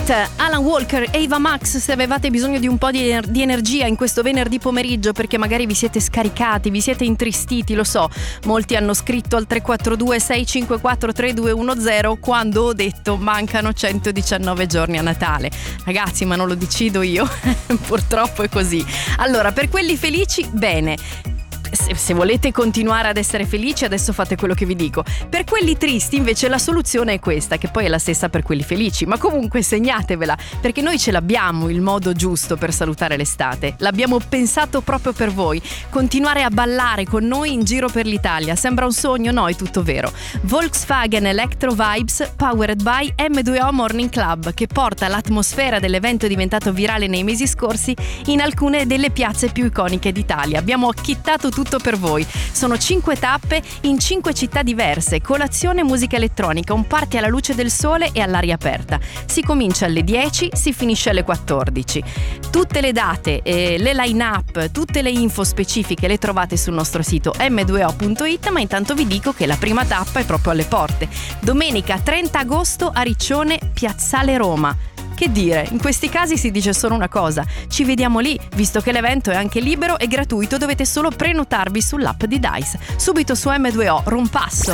It, Alan Walker, Ava Max. Se avevate bisogno di un po' di energia in questo venerdì pomeriggio perché magari vi siete scaricati, vi siete intristiti, lo so, molti hanno scritto al 342 654 3210 quando ho detto mancano 119 giorni a Natale. Ragazzi, ma non lo decido io, purtroppo è così. Allora, per quelli felici, bene. Se volete continuare ad essere felici, adesso fate quello che vi dico. Per quelli tristi invece la soluzione è questa, che poi è la stessa per quelli felici, ma comunque segnatevela, perché noi ce l'abbiamo il modo giusto per salutare l'estate. L'abbiamo pensato proprio per voi. Continuare a ballare con noi in giro per l'Italia. Sembra un sogno? No, è tutto vero. Volkswagen Electro Vibes, powered by M2O Morning Club, che porta l'atmosfera dell'evento diventato virale nei mesi scorsi in alcune delle piazze più iconiche d'Italia. Abbiamo acchittato tutto per voi. Sono 5 tappe in 5 città diverse, colazione, musica elettronica, un party alla luce del sole e all'aria aperta. Si comincia alle 10, si finisce alle 14. Tutte le date, le line-up, tutte le info specifiche le trovate sul nostro sito m2o.it, ma intanto vi dico che la prima tappa è proprio alle porte. Domenica 30 agosto a Riccione, Piazzale Roma. Che dire, in questi casi si dice solo una cosa: ci vediamo lì, visto che l'evento è anche libero e gratuito, dovete solo prenotarvi sull'app di Dice. Subito su M2O, Rompasso.